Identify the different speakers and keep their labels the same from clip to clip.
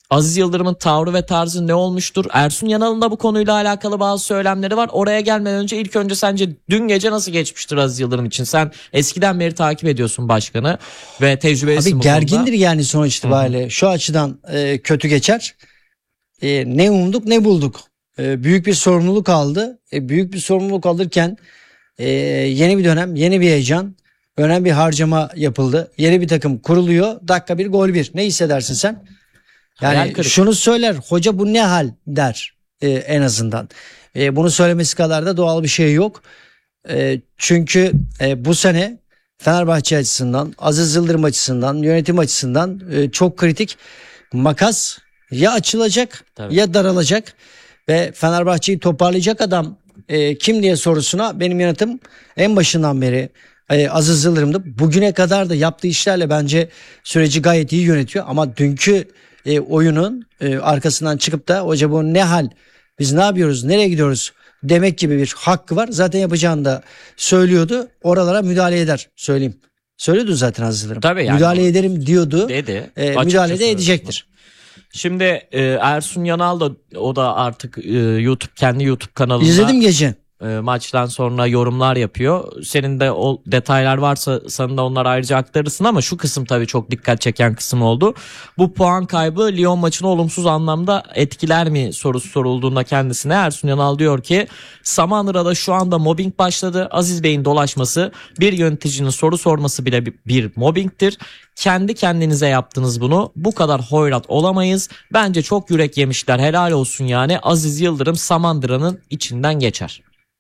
Speaker 1: Aziz Yıldırım'ın tavrı ve tarzı ne olmuştur? Ersun Yanal'ın da bu konuyla alakalı bazı söylemleri var. Oraya gelmeden önce ilk önce sence dün gece nasıl geçmiştir Aziz Yıldırım için? Sen eskiden beri takip ediyorsun başkanı ve tecrübelisin
Speaker 2: Abi
Speaker 1: bu konuda.
Speaker 2: gergindir yani sonuç itibariyle. Şu açıdan kötü geçer. Ne umduk ne bulduk. Büyük bir sorumluluk aldı. Büyük bir sorumluluk alırken yeni bir dönem, yeni bir heyecan, önemli bir harcama yapıldı. Yeni bir takım kuruluyor. Dakika bir gol bir. Ne hissedersin sen? Yani şunu söyler. Hoca bu ne hal der en azından. Bunu söylemesi kadar da doğal bir şey yok. Çünkü bu sene Fenerbahçe açısından, Aziz Yıldırım açısından, yönetim açısından çok kritik. Makas ya açılacak ya daralacak ve Fenerbahçe'yi toparlayacak adam kim diye sorusuna benim yanıtım en başından beri Aziz Yıldırım'dı. Bugüne kadar da yaptığı işlerle bence süreci gayet iyi yönetiyor ama dünkü oyunun arkasından çıkıp da hoca bu ne hal, biz ne yapıyoruz, nereye gidiyoruz demek gibi bir hakkı var. Zaten yapacağını da söylüyordu. Oralara müdahale eder, söyleyeyim. Söylüyordu zaten Aziz Yıldırım.
Speaker 1: Tabii yani
Speaker 2: müdahale ederim diyordu.
Speaker 1: Dedi.
Speaker 2: Müdahale de edecektir.
Speaker 1: Şimdi Ersun Yanal da o da artık kendi YouTube kanalında
Speaker 2: İzledim gece.
Speaker 1: Maçtan sonra yorumlar yapıyor. Senin de o detaylar varsa sana da onları ayrıca aktarırsın ama şu kısım tabii çok dikkat çeken kısım oldu. Bu puan kaybı Lyon maçını olumsuz anlamda etkiler mi sorusu sorulduğunda kendisine Ersun Yanal diyor ki Samandıra'da şu anda mobbing başladı. Aziz Bey'in dolaşması, bir yöneticinin soru sorması bile bir mobbingtir. Kendi kendinize yaptınız bunu. Bu kadar hoyrat olamayız. Bence çok yürek yemişler. Helal olsun yani. Aziz Yıldırım Samandıra'nın içinden geçer.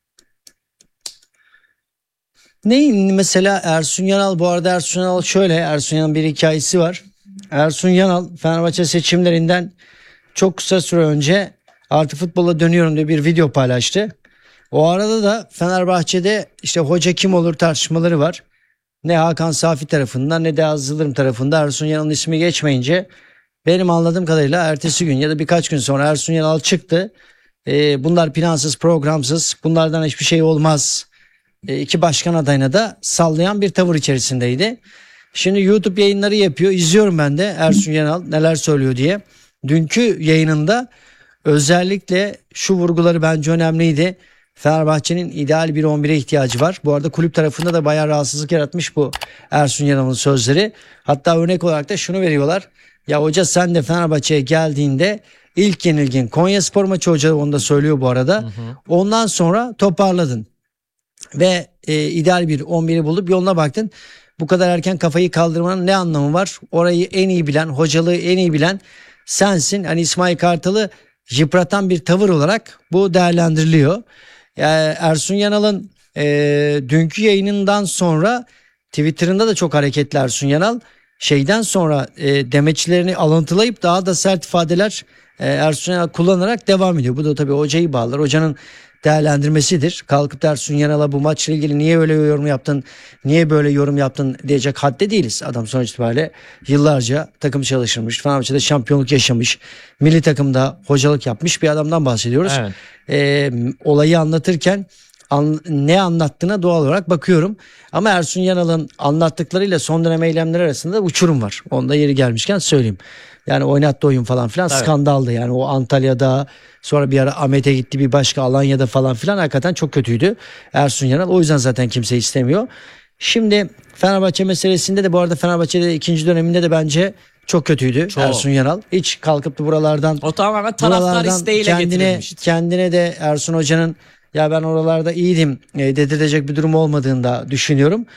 Speaker 2: Neyin mesela Ersun Yanal, bu arada Ersun Yanal şöyle, Ersun Yanal'ın bir hikayesi var. Ersun Yanal Fenerbahçe seçimlerinden çok kısa süre önce artık futbola dönüyorum diye bir video paylaştı. O arada da Fenerbahçe'de işte hoca kim olur tartışmaları var. Ne Hakan Safi tarafından ne de Aziz Yıldırım tarafında Ersun Yanal'ın ismi geçmeyince benim anladığım kadarıyla ertesi gün ya da birkaç gün sonra Ersun Yanal çıktı. Bunlar plansız, programsız, bunlardan hiçbir şey olmaz. İki başkan adayına da sallayan bir tavır içerisindeydi. Şimdi YouTube yayınları yapıyor. İzliyorum ben de Ersun Yanal neler söylüyor diye. Dünkü yayınında özellikle şu vurguları bence önemliydi. Fenerbahçe'nin ideal bir 11'e ihtiyacı var. Bu arada kulüp tarafında da bayağı rahatsızlık yaratmış bu Ersun Yanal'ın sözleri. Hatta örnek olarak da şunu veriyorlar. Ya hoca sen de Fenerbahçe'ye geldiğinde ilk yenilgin Konyaspor maçı, hoca onu da söylüyor bu arada. Ondan sonra toparladın. Ve ideal bir 11'i bulup yoluna baktın. Bu kadar erken kafayı kaldırmanın ne anlamı var? Orayı en iyi bilen, hocalığı en iyi bilen sensin. Hani İsmail Kartal'ı yıpratan bir tavır olarak bu değerlendiriliyor. Ersun Yanal'ın dünkü yayınından sonra Twitter'ında da çok hareketli Ersun Yanal. Şeyden sonra demeçlerini alıntılayıp daha da sert ifadeler Ersun Yanal kullanarak devam ediyor. Bu da tabii hocayı bağlar. Hocanın değerlendirmesidir. Kalkıp Ersun Yanal'a bu maçla ilgili niye öyle yorum yaptın, niye böyle yorum yaptın diyecek hadde değiliz. Adam sonuç itibariyle yıllarca takım çalışırmış, Fenerbahçe'de şampiyonluk yaşamış, milli takımda hocalık yapmış bir adamdan bahsediyoruz. Evet. Olayı anlatırken ne anlattığına doğal olarak bakıyorum. Ama Ersun Yanal'ın anlattıklarıyla son dönem eylemleri arasında uçurum var. Onu da yeri gelmişken söyleyeyim. Yani oynattığı oyun falan filan skandaldı. Yani o Antalya'da, sonra bir ara Ahmet'e gitti, bir başka Alanya'da falan filan, hakikaten çok kötüydü Ersun Yanal. O yüzden zaten kimse istemiyor. Şimdi Fenerbahçe meselesinde de, bu arada Fenerbahçe'de ikinci döneminde de bence çok kötüydü Ersun Yanal. Hiç kalkıp da buralardan
Speaker 1: o tamamen taraftar isteğiyle getirilmişti.
Speaker 2: Kendine de Ersun Hoca'nın ya ben oralarda iyiydim dedirtecek bir durum olmadığını da düşünüyorum.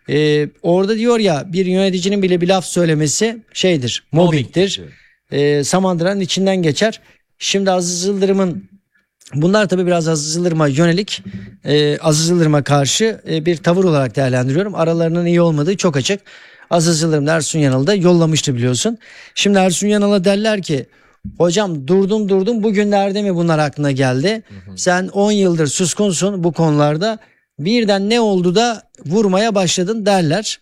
Speaker 2: Orada diyor ya, bir yöneticinin bile bir laf söylemesi şeydir, mobbingtir. Samandıra'nın içinden geçer. Şimdi Aziz Yıldırım'ın, bunlar tabii biraz Aziz Yıldırım'a yönelik, Aziz Yıldırım'a karşı bir tavır olarak değerlendiriyorum. Aralarının iyi olmadığı çok açık. Aziz Yıldırım da Ersun Yanal'ı da yollamıştı biliyorsun. Şimdi Ersun Yanal'a derler ki hocam durdun bugünlerde mi bunlar aklına geldi? Sen 10 yıldır suskunsun bu konularda. Birden ne oldu da vurmaya başladın derler.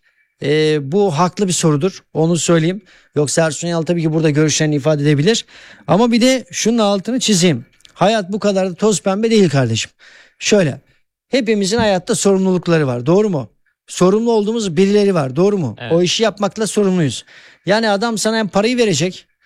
Speaker 2: Bu haklı bir sorudur. Onu söyleyeyim. Yoksa Ersun Yanal tabii ki burada görüşlerini ifade edebilir. Ama bir de şunun altını çizeyim. Hayat bu kadar da toz pembe değil kardeşim. Şöyle, hepimizin hayatta sorumlulukları var. Doğru mu? Sorumlu olduğumuz birileri var. Doğru mu? Evet. O işi yapmakla sorumluyuz. Yani adam sana hem parayı verecek,